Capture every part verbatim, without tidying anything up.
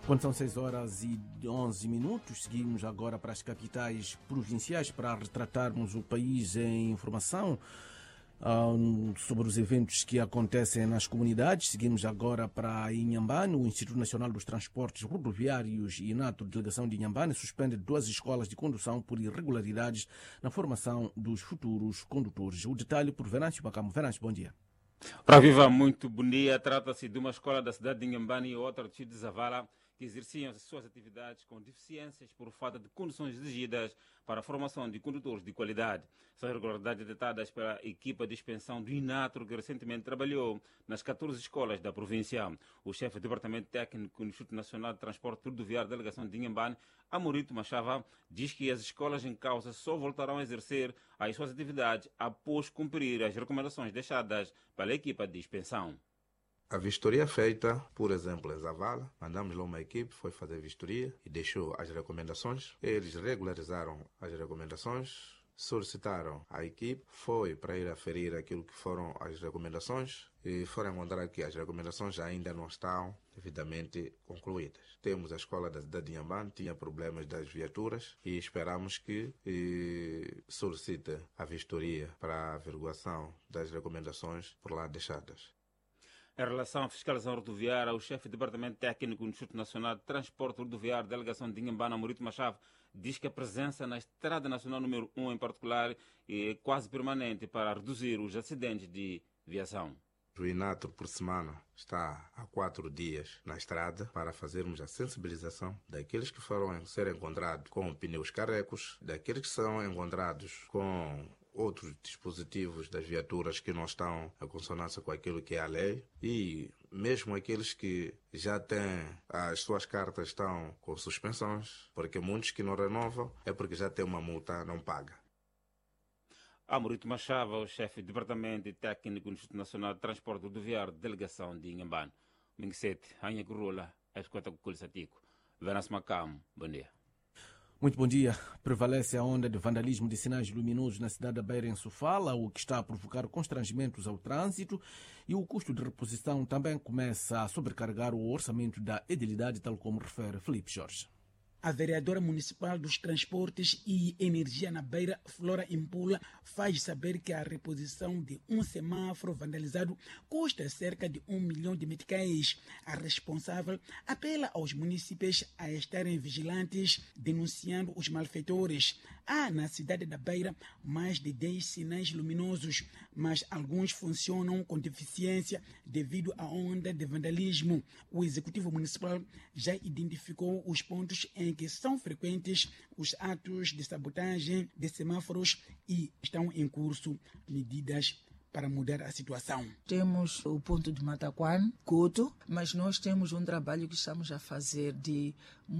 Quando são seis horas e onze minutos, seguimos agora para as capitais provinciais para retratarmos o país em informação um, sobre os eventos que acontecem nas comunidades. Seguimos agora para Inhambane. O Instituto Nacional dos Transportes Rodoviários e INATO, delegação de Inhambane, suspende duas escolas de condução por irregularidades na formação dos futuros condutores. O detalhe por Venâncio Bacamo. Venâncio, bom dia. Para Viva, muito bom dia. Trata-se de uma escola da cidade de Inhambane e outra de Zavala, que exerciam as suas atividades com deficiências por falta de condições exigidas para a formação de condutores de qualidade. São irregularidades detectadas pela equipa de inspeção do INATRO, que recentemente trabalhou nas catorze escolas da província. O chefe do Departamento Técnico do Instituto Nacional de Transporte Rodoviário da delegação de Inhambane, Amorito Machava, diz que as escolas em causa só voltarão a exercer as suas atividades após cumprir as recomendações deixadas pela equipa de inspeção. A vistoria feita, por exemplo, em Zavala, mandamos lá uma equipe, foi fazer vistoria e deixou as recomendações. Eles regularizaram as recomendações, solicitaram a equipe, foi para ir aferir aquilo que foram as recomendações e foram encontrar que as recomendações ainda não estão devidamente concluídas. Temos a escola da cidade de Inhambane, tinha problemas das viaturas e esperamos que e, solicite a vistoria para a averiguação das recomendações por lá deixadas. Em relação à fiscalização rodoviária, o chefe do Departamento Técnico do Instituto Nacional de Transporte Rodoviário da delegação de Inhambane, Amorito Machava, diz que a presença na Estrada Nacional número um, em particular, é quase permanente para reduzir os acidentes de viação. O INATRO, por semana, está há quatro dias na estrada para fazermos a sensibilização daqueles que foram ser encontrados com pneus carecos, daqueles que são encontrados com outros dispositivos das viaturas que não estão em consonância com aquilo que é a lei e mesmo aqueles que já têm as suas cartas estão com suspensões, porque muitos que não renovam é porque já tem uma multa, não paga. Amorito Machava, o chefe do Departamento Técnico do Instituto Nacional de Transporte Rodoviário, delegação de Inhambane. Minguesete, Anha Curula, Escota Cuculsatico. Venâncio Bacamo, bom dia. Muito bom dia. Prevalece a onda de vandalismo de sinais luminosos na cidade da Beira, em Sofala, o que está a provocar constrangimentos ao trânsito, e o custo de reposição também começa a sobrecarregar o orçamento da edilidade, tal como refere Felipe Jorge. A vereadora municipal dos Transportes e Energia na Beira, Flora Impula, faz saber que a reposição de um semáforo vandalizado custa cerca de um milhão de meticais. A responsável apela aos municípios a estarem vigilantes, denunciando os malfeitores. Há na cidade da Beira mais de dez sinais luminosos, mas alguns funcionam com deficiência devido à onda de vandalismo. O Executivo Municipal já identificou os pontos em que são frequentes os atos de sabotagem de semáforos e estão em curso medidas para mudar a situação. Temos o ponto de Mataquan, Coto, mas nós temos um trabalho que estamos a fazer de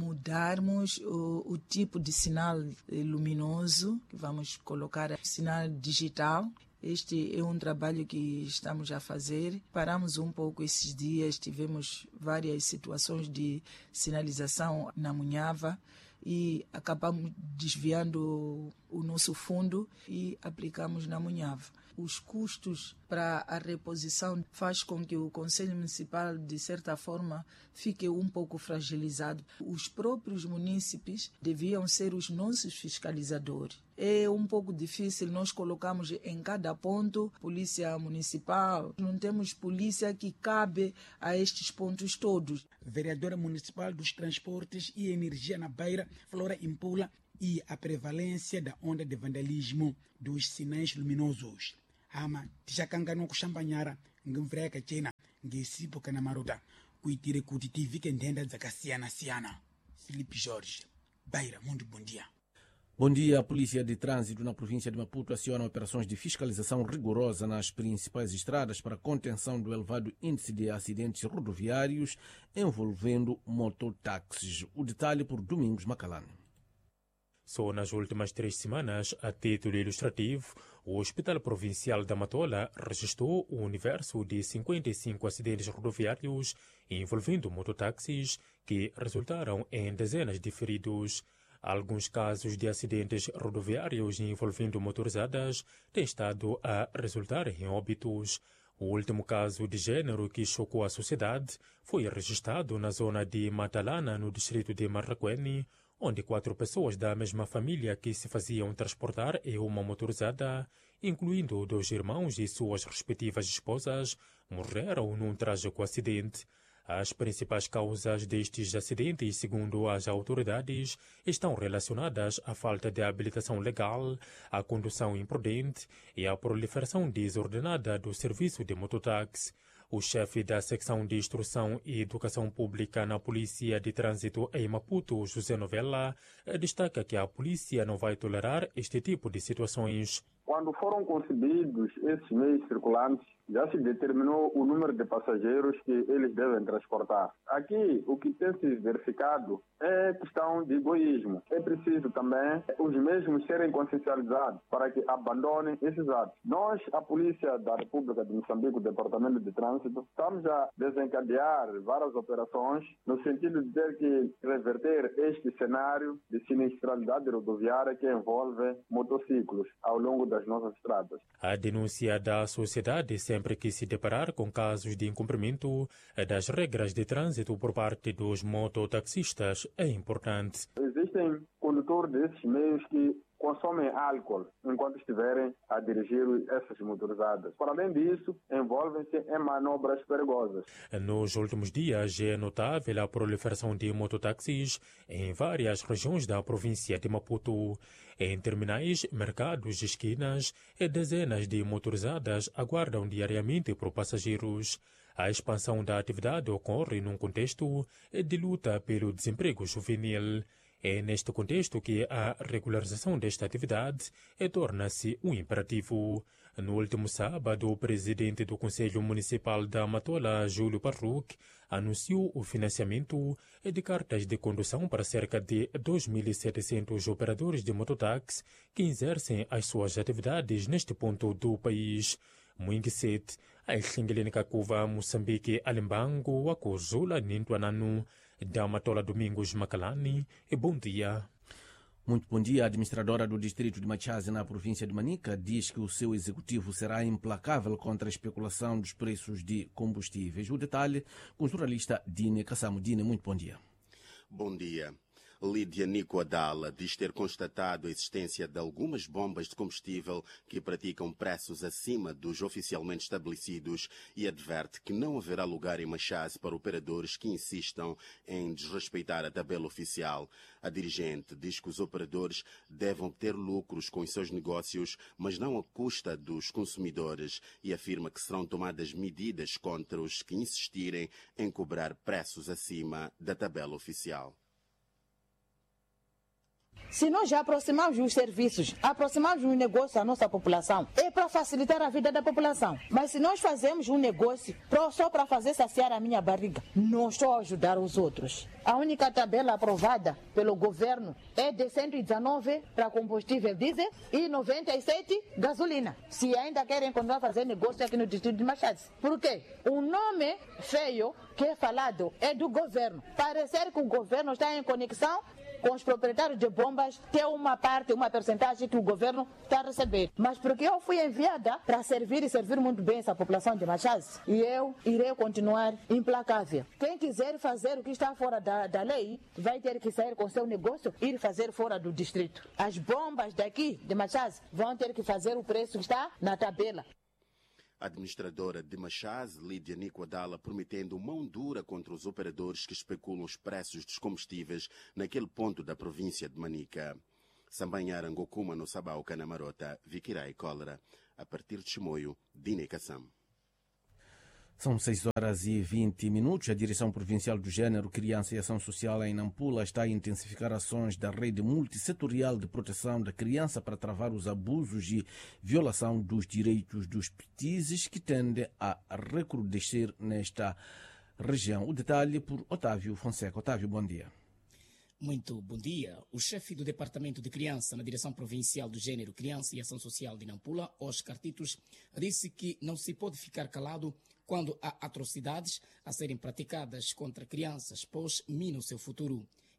mudarmos o, o tipo de sinal luminoso, que vamos colocar sinal digital. Este é um trabalho que estamos a fazer. Paramos um pouco esses dias, tivemos várias situações de sinalização na Munhava e acabamos desviando o nosso fundo e aplicamos na Munhava. Os custos para a reposição faz com que o Conselho Municipal, de certa forma, fique um pouco fragilizado. Os próprios munícipes deviam ser os nossos fiscalizadores. É um pouco difícil, nós colocamos em cada ponto polícia municipal. Não temos polícia que cabe a estes pontos todos. Vereadora municipal dos Transportes e Energia na Beira, Flora Impula, e a prevalência da onda de vandalismo dos sinais luminosos. Ama tishakangano kushambanyara ngimvreka chena ngesipo kana maruta kuitire kuti tivike ndenda dzakasiyana siyana. Felipe Jorge, Beira, muito bom dia. Bom dia. A Polícia de Trânsito na província de Maputo aciona operações de fiscalização rigorosa nas principais estradas para a contenção do elevado índice de acidentes rodoviários envolvendo mototáxis. O detalhe por Domingos Macalane. Só nas últimas três semanas, a título ilustrativo, o Hospital Provincial da Matola registrou um universo de cinquenta e cinco acidentes rodoviários envolvendo mototáxis que resultaram em dezenas de feridos. Alguns casos de acidentes rodoviários envolvendo motorizadas têm estado a resultar em óbitos. O último caso de género que chocou a sociedade foi registrado na zona de Matalana, no distrito de Marraquene, onde quatro pessoas da mesma família que se faziam transportar em uma motorizada, incluindo dois irmãos e suas respectivas esposas, morreram num trágico acidente. As principais causas destes acidentes, segundo as autoridades, estão relacionadas à falta de habilitação legal, à condução imprudente e à proliferação desordenada do serviço de mototáxi. O chefe da secção de Instrução e Educação Pública na Polícia de Trânsito em Maputo, José Novella, destaca que a polícia não vai tolerar este tipo de situações. Quando foram concebidos esses meios circulantes, já se determinou o número de passageiros que eles devem transportar. Aqui, o que tem se verificado é questão de egoísmo. É preciso também os mesmos serem consciencializados para que abandonem esses atos. Nós, a Polícia da República de Moçambique, o Departamento de Trânsito, estamos a desencadear várias operações no sentido de ter que reverter este cenário de sinistralidade rodoviária que envolve motociclos ao longo das nossas estradas. A denúncia da sociedade sempre que se deparar com casos de incumprimento das regras de trânsito por parte dos mototaxistas é importante. Existem condutores desses meios que consomem álcool enquanto estiverem a dirigir essas motorizadas. Para além disso, envolvem-se em manobras perigosas. Nos últimos dias é notável a proliferação de mototáxis em várias regiões da província de Maputo. Em terminais, mercados e esquinas, dezenas de motorizadas aguardam diariamente por passageiros. A expansão da atividade ocorre num contexto de luta pelo desemprego juvenil. É neste contexto que a regularização desta atividade torna-se um imperativo. No último sábado, o presidente do Conselho Municipal da Matola, Júlio Parruc, anunciou o financiamento de cartas de condução para cerca de dois mil e setecentos operadores de mototáxi que exercem as suas atividades neste ponto do país. Muingiset, Aixingelene Kakuva, Moçambique, Alimbango, Akuzula, Nintuananu, da Matola Domingos Macalani, e bom dia. Muito bom dia. A administradora do distrito de Machaze, na província de Manica, diz que o seu executivo será implacável contra a especulação dos preços de combustíveis. O detalhe com o jornalista Dine Kassamo. Dine, muito bom dia. Bom dia. Lídia Nico Adala diz ter constatado a existência de algumas bombas de combustível que praticam preços acima dos oficialmente estabelecidos e adverte que não haverá lugar em Machaze para operadores que insistam em desrespeitar a tabela oficial. A dirigente diz que os operadores devem obter lucros com os seus negócios, mas não à custa dos consumidores, e afirma que serão tomadas medidas contra os que insistirem em cobrar preços acima da tabela oficial. Se nós já aproximamos os serviços, aproximamos um negócio à nossa população, é para facilitar a vida da população. Mas se nós fazemos um negócio só para fazer saciar a minha barriga, não estou a ajudar os outros. A única tabela aprovada pelo governo é de cento e dezenove para combustível diesel e noventa e sete gasolina. Se ainda querem continuar a fazer negócio aqui no distrito de Machaze. Por quê? O nome feio que é falado é do governo. Parecer que o governo está em conexão com os proprietários de bombas, tem uma parte, uma percentagem que o governo está a receber. Mas porque eu fui enviada para servir e servir muito bem essa população de Machaze, e eu irei continuar implacável. Quem quiser fazer o que está fora da, da lei, vai ter que sair com seu negócio e ir fazer fora do distrito. As bombas daqui de Machaze vão ter que fazer o preço que está na tabela. A administradora de Machaze, Lídia Nico Adala, prometendo mão dura contra os operadores que especulam os preços dos combustíveis naquele ponto da província de Manica. Sambanhara Ngokuma no Sabau Canamarota, Viquirai Cólera. A partir de Chimoio, Dine Kassam. São seis horas e vinte minutos. A Direção Provincial do Gênero, Criança e Ação Social em Nampula está a intensificar ações da rede multissetorial de proteção da criança para travar os abusos e violação dos direitos dos petizes que tendem a recrudescer nesta região. O detalhe por Otávio Fonseca. Otávio, bom dia. Muito bom dia. O chefe do Departamento de Criança na Direção Provincial do Gênero, Criança e Ação Social de Nampula, Oscar Titus, disse que não se pode ficar calado quando há atrocidades a serem praticadas contra crianças, pois minam seu futuro.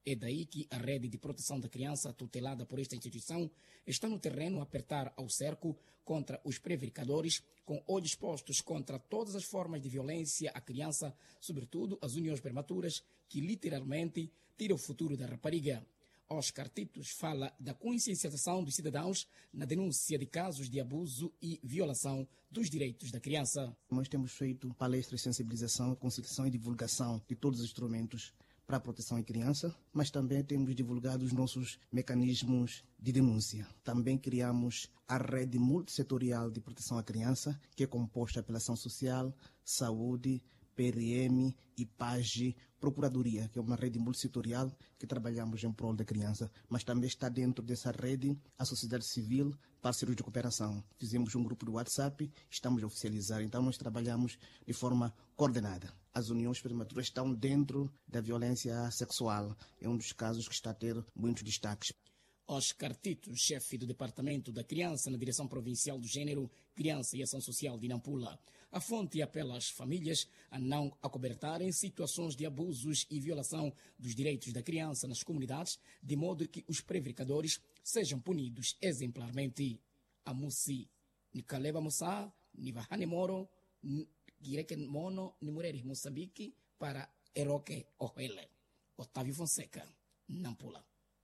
É daí que a rede de proteção da criança, tutelada por esta instituição, está no terreno a apertar ao cerco contra os prevaricadores, com olhos postos contra todas as formas de violência à criança, sobretudo as uniões prematuras, que literalmente tiram o futuro da rapariga. Oscar Titos fala da consciencialização dos cidadãos na denúncia de casos de abuso e violação dos direitos da criança. Nós temos feito palestras de sensibilização, conciliação e divulgação de todos os instrumentos para a proteção à criança, mas também temos divulgado os nossos mecanismos de denúncia. Também criamos a rede multissetorial de proteção à criança, que é composta pela ação social, saúde, P R M, I P A G, Procuradoria, que é uma rede multissetorial que trabalhamos em prol da criança, mas também está dentro dessa rede a sociedade civil, parceiros de cooperação. Fizemos um grupo do WhatsApp, estamos a oficializar, então nós trabalhamos de forma coordenada. As uniões prematuras estão dentro da violência sexual, é um dos casos que está a ter muitos destaques. Oscar Tito, chefe do Departamento da Criança na Direção Provincial do Gênero, Criança e Ação Social de Nampula. A fonte apela às famílias a não acobertarem situações de abusos e violação dos direitos da criança nas comunidades, de modo que os prevaricadores sejam punidos exemplarmente. A Musi, Nikaleba Musa, Nivahane Moro, Gireken Mono, Nimureres Moçambique, para Eroque Ohele. Otávio Fonseca, Nampula.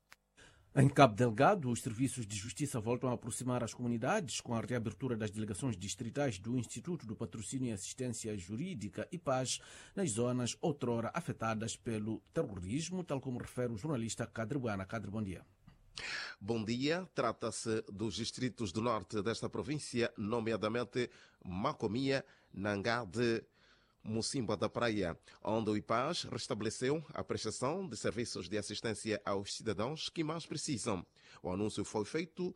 Em Cabo Delgado, os serviços de justiça voltam a aproximar as comunidades com a reabertura das delegações distritais do Instituto do Patrocínio e Assistência Jurídica e Paz nas zonas outrora afetadas pelo terrorismo, tal como refere o jornalista Cadre Buana. Cadre, bom dia. Bom dia. Trata-se dos distritos do norte desta província, nomeadamente Macomia, Nangade, Mocimboa da Praia, onde o I P A S restabeleceu a prestação de serviços de assistência aos cidadãos que mais precisam. O anúncio foi feito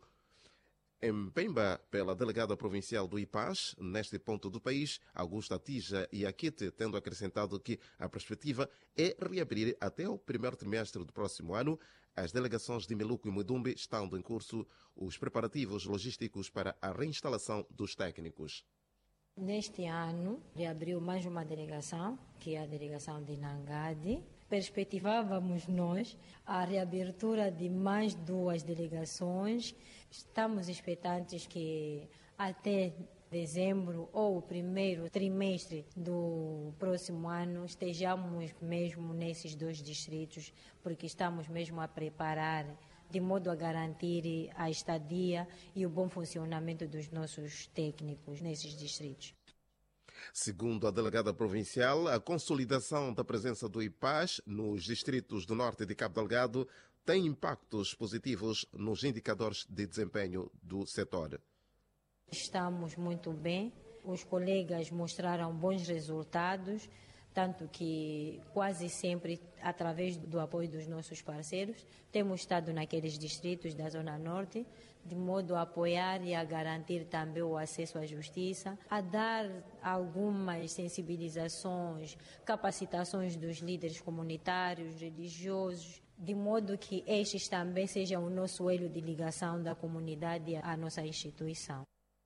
em Pemba pela delegada provincial do I P A S, neste ponto do país, Augusta Tija Iakite, tendo acrescentado que a perspectiva é reabrir até o primeiro trimestre do próximo ano. As delegações de Meluco e Mudumbe estão em curso os preparativos logísticos para a reinstalação dos técnicos. Neste ano, reabriu mais uma delegação, que é a delegação de Nangade. Perspectivávamos nós a reabertura de mais duas delegações. Estamos expectantes que até dezembro ou o primeiro trimestre do próximo ano estejamos mesmo nesses dois distritos, porque estamos mesmo a preparar de modo a garantir a estadia e o bom funcionamento dos nossos técnicos nesses distritos. Segundo a delegada provincial, a consolidação da presença do I P A S nos distritos do norte de Cabo Delgado tem impactos positivos nos indicadores de desempenho do setor. Estamos muito bem, os colegas mostraram bons resultados, tanto que quase sempre, através do apoio dos nossos parceiros, temos estado naqueles distritos da Zona Norte, de modo a apoiar e a garantir também o acesso à justiça, a dar algumas sensibilizações, capacitações dos líderes comunitários, religiosos, de modo que estes também sejam o nosso elo de ligação da comunidade à nossa instituição.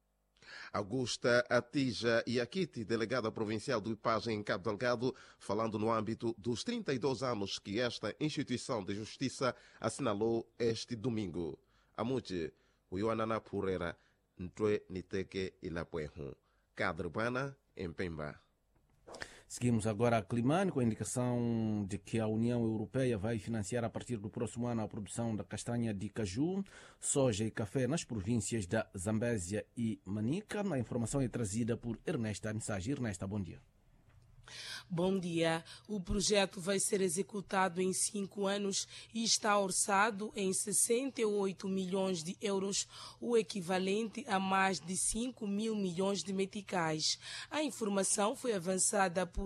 Augusta Atija Iakite, delegada provincial do I P A S em Cabo Delgado, falando no âmbito dos trinta e dois anos que esta instituição de justiça assinalou este domingo. Amuti, o Ioanana Purera, Ntwe Niteke Ilapuehu. Cadre Buana, em Pemba. Seguimos agora a Climane, com a indicação de que a União Europeia vai financiar a partir do próximo ano a produção da castanha de caju, soja e café nas províncias da Zambésia e Manica. A informação é trazida por Ernesta Mensagem. Ernesta, bom dia. Bom dia. O projeto vai ser executado em cinco anos e está orçado em sessenta e oito milhões de euros, o equivalente a mais de cinco mil milhões de meticais. A informação foi avançada por